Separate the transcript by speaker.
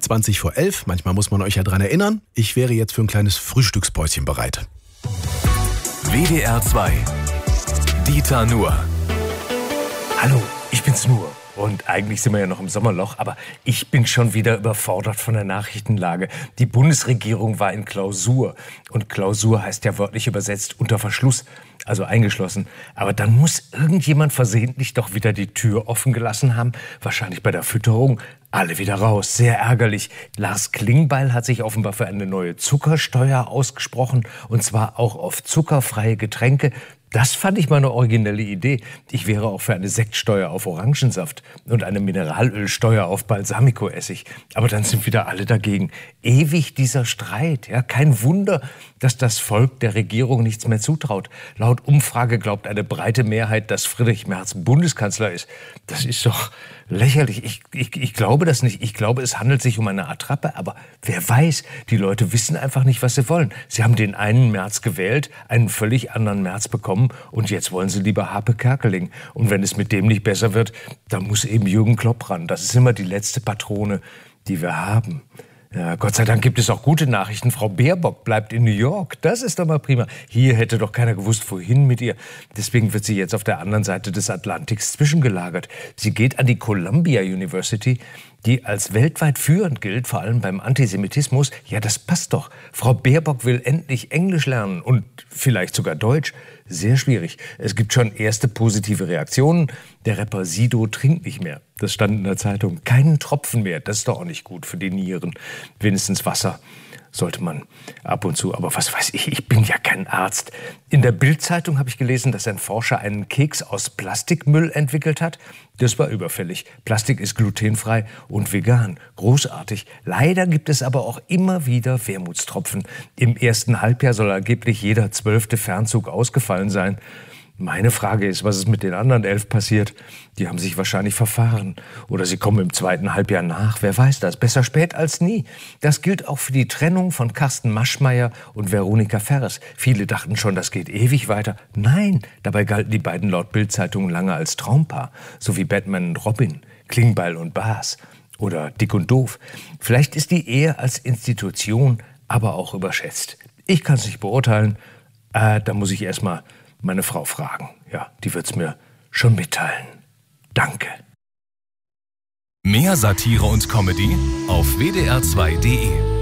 Speaker 1: 20 vor 11. Manchmal muss man euch ja dran erinnern. Ich wäre jetzt für ein kleines Frühstückspäuschen bereit.
Speaker 2: WDR 2. Dieter Nuhr.
Speaker 3: Hallo, ich bin's Nuhr. Und eigentlich sind wir ja noch im Sommerloch, aber ich bin schon wieder überfordert von der Nachrichtenlage. Die Bundesregierung war in Klausur. Und Klausur heißt ja wörtlich übersetzt unter Verschluss, also eingeschlossen. Aber dann muss irgendjemand versehentlich doch wieder die Tür offen gelassen haben. Wahrscheinlich bei der Fütterung. Alle wieder raus. Sehr ärgerlich. Lars Klingbeil hat sich offenbar für eine neue Zuckersteuer ausgesprochen. Und zwar auch auf zuckerfreie Getränke. Das fand ich mal eine originelle Idee. Ich wäre auch für eine Sektsteuer auf Orangensaft und eine Mineralölsteuer auf Balsamicoessig. Aber dann sind wieder alle dagegen. Ewig dieser Streit. Ja, kein Wunder, dass das Volk der Regierung nichts mehr zutraut. Laut Umfrage glaubt eine breite Mehrheit, dass Friedrich Merz Bundeskanzler ist. Das ist doch lächerlich. Ich glaube das nicht. Ich glaube, es handelt sich um eine Attrappe. Aber wer weiß, die Leute wissen einfach nicht, was sie wollen. Sie haben den einen Merz gewählt, einen völlig anderen Merz bekommen. Und jetzt wollen sie lieber Harpe Kerkeling. Und wenn es mit dem nicht besser wird, dann muss eben Jürgen Klopp ran. Das ist immer die letzte Patrone, die wir haben. Ja, Gott sei Dank gibt es auch gute Nachrichten. Frau Baerbock bleibt in New York. Das ist doch mal prima. Hier hätte doch keiner gewusst, wohin mit ihr. Deswegen wird sie jetzt auf der anderen Seite des Atlantiks zwischengelagert. Sie geht an die Columbia University, die als weltweit führend gilt, vor allem beim Antisemitismus. Ja, das passt doch. Frau Baerbock will endlich Englisch lernen und vielleicht sogar Deutsch. Sehr schwierig. Es gibt schon erste positive Reaktionen. Der Rapper Sido trinkt nicht mehr. Das stand in der Zeitung. Keinen Tropfen mehr. Das ist doch auch nicht gut für die Nieren. Wenigstens Wasser sollte man ab und zu. Aber was weiß ich, ich bin ja kein Arzt. In der Bild-Zeitung habe ich gelesen, dass ein Forscher einen Keks aus Plastikmüll entwickelt hat. Das war überfällig. Plastik ist glutenfrei und vegan. Großartig. Leider gibt es aber auch immer wieder Wermutstropfen. Im ersten Halbjahr soll angeblich jeder 12. Fernzug ausgefallen sein. Meine Frage ist, was ist mit den anderen 11 passiert? Die haben sich wahrscheinlich verfahren. Oder sie kommen im zweiten Halbjahr nach. Wer weiß das? Besser spät als nie. Das gilt auch für die Trennung von Carsten Maschmeyer und Veronika Ferres. Viele dachten schon, das geht ewig weiter. Nein, dabei galten die beiden laut Bild-Zeitung lange als Traumpaar. So wie Batman und Robin, Klingbeil und Bas oder Dick und Doof. Vielleicht ist die Ehe als Institution aber auch überschätzt. Ich kann es nicht beurteilen. Da muss ich erst mal meine Frau fragen. Ja, die wird's mir schon mitteilen. Danke.
Speaker 2: Mehr Satire und Comedy auf wdr2.de.